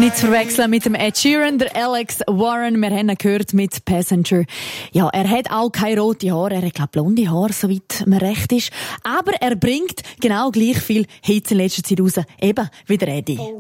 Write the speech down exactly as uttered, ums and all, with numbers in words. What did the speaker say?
Nicht zu verwechseln mit dem Ed Sheeran, der Alex Warren. Wir haben ihn gehört mit Passenger. Ja, er hat auch keine roten Haare. Er hat, glaube ich, blonde Haare, soweit mir recht ist. Aber er bringt genau gleich viel Hits in letzter Zeit raus. Eben wie der Eddie.